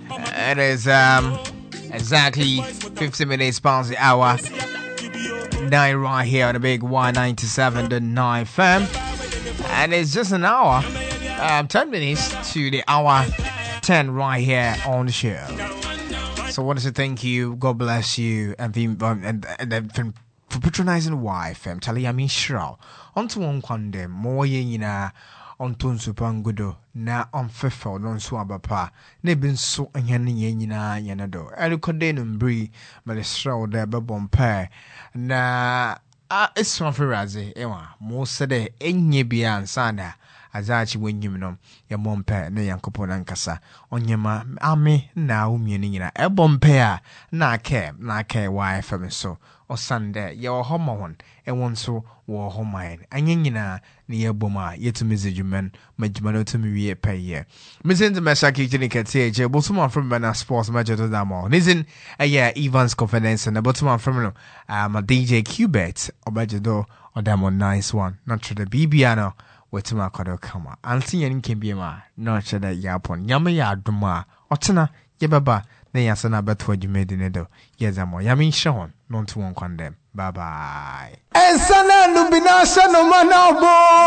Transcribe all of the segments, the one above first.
It is exactly 50 minutes past the hour 9 right here on the big Y97.9 FM. And it's just an hour, 10 minutes to the hour 10 right here on the show. So I want to say thank you, God bless you, and for patronizing YFM. Tell you I mean sure. On to one condemn more yina on Tunsu Pangudo na on Fefo non swabapa. Nebin so and yina yanado. Elucodenum brie, but the straw there bebon pair. Na it's one for Razzie, Ewa, most said any bian sana. Azachi when you know your mom pair, ne yankopon ankasa. On your ma, ame now meaning a ebon pair, na care, YFM so. Or Sunday, your homo one, and one so war homine, and yina near Boma, yet to Mrs. Juman, Majmano to me per year. Miss Masaki Jenica TJ, Bottom from Bana Sports Major to Damo. Listen, a year Evans confidence and the bottom from a DJ Qbet, or Bajado, or Damo nice one, not to the Bibiano, where to my codo come. Auntie and Kimbima, not to the Yapon, Yamaya Duma, Otana, Yababa. Ne yasana beto you made in edo. Yes, amo. Yamin Sean. Non to one condemn. Bye bye. And sana nubinasha no manabo.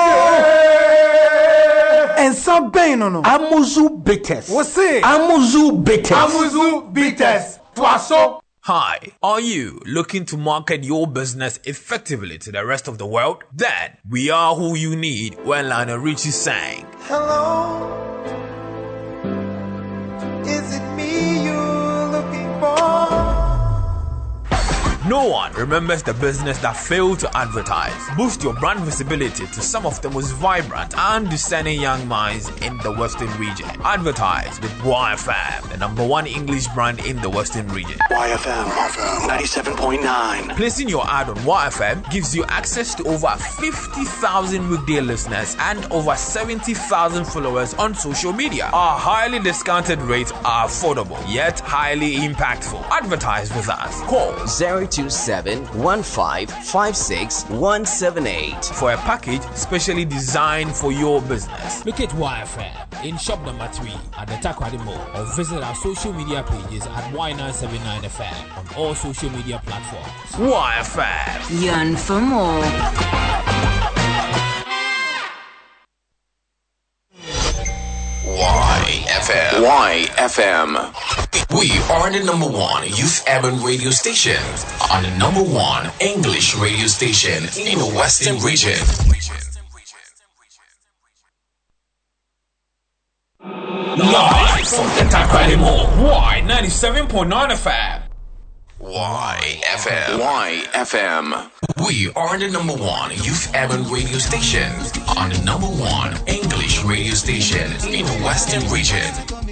And some pain no. Amuzu bitters. What's it? Amuzu bitters. Amuzu bitters. Twaso. Hi, are you looking to market your business effectively to the rest of the world? Then we are who you need when Lionel Richie sang. Hello. Is it me you're looking for? No one remembers the business that failed to advertise. Boost your brand visibility to some of the most vibrant and discerning young minds in the Western region. Advertise with YFM, the #1 English brand in the Western region. YFM 97.9. Placing your ad on YFM gives you access to over 50,000 weekday listeners and over 70,000 followers on social media. Our highly discounted rates are affordable yet highly impactful. Advertise with us. Call 027-1556-178 for a package specially designed for your business. Look at YFM in shop number 3 at the Takwadi Mall or visit our social media pages at Y979FM on all social media platforms. YFM. Yearn for more. YFM. We are the #1 youth urban radio station and the #1 English radio station in the Western region. Live from the Takwadi Mall, Y97.9 FM. YFM. We are the #1 youth urban radio station and the #1 English radio station in the Western region.